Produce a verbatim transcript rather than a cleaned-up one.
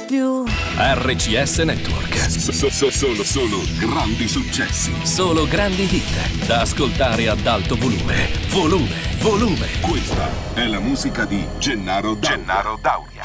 più. R C S Network. So, so, solo, solo grandi successi. Solo grandi hit. Da ascoltare ad alto volume. Volume, volume. Questa è la musica di Gennaro Dauria. Gennaro Dauria.